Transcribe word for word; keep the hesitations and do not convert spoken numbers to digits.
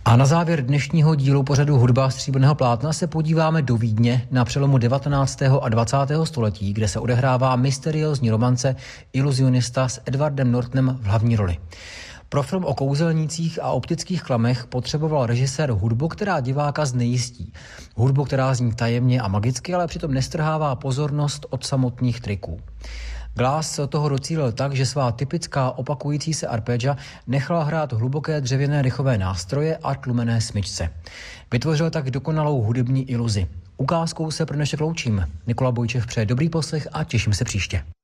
A na závěr dnešního dílu pořadu Hudba stříbrného plátna se podíváme do Vídně na přelomu devatenáctého a dvacátého století, kde se odehrává mysteriózní romance Iluzionista s Edwardem Nortonem v hlavní roli. Pro film o kouzelnících a optických klamech potřeboval režisér hudbu, která diváka znejistí. Hudbu, která zní tajemně a magicky, ale přitom nestrhává pozornost od samotných triků. Glass toho docílil tak, že svá typická opakující se arpeggia nechal hrát hluboké dřevěné rychové nástroje a tlumené smyčce. Vytvořil tak dokonalou hudební iluzi. Ukázkou se pro dnešek loučím. Nikola Bojčev přeje dobrý poslech a těším se příště.